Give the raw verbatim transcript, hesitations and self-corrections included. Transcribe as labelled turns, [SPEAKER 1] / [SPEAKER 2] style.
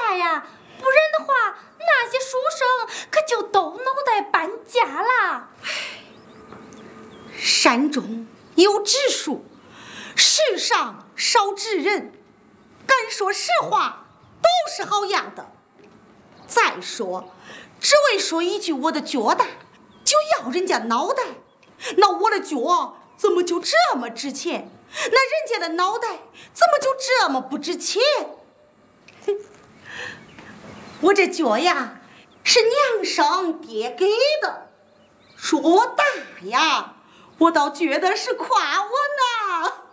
[SPEAKER 1] 下呀，不然的话，那些书生可就都脑袋搬家啦。
[SPEAKER 2] 山中有知书，世上少知人，敢说实话都是好样的。再说，只为说一句我的脚大，就要人家脑袋，那我的脚怎么就这么值钱？那人家的脑袋怎么就这么不值钱？我这脚呀，是娘生爹给的，说我大呀，我倒觉得是夸我呢。